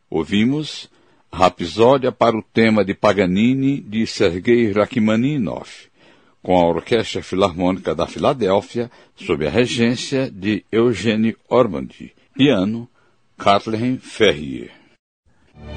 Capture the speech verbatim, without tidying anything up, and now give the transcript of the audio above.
Ouvimos Rapsódia para o tema de Paganini, de Sergei Rachmaninoff, com a Orquestra Filarmônica da Filadélfia, sob a regência de Eugène Ormandy, piano, Kathleen Ferrier.